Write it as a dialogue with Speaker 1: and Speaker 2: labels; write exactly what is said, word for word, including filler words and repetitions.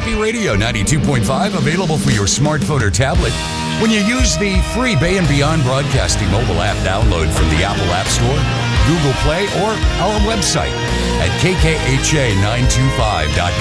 Speaker 1: Happy Radio ninety-two point five, available for your smartphone or tablet when you use the free Bay and Beyond Broadcasting mobile app download from the Apple App Store, Google Play, or our website at k k h a nine two five dot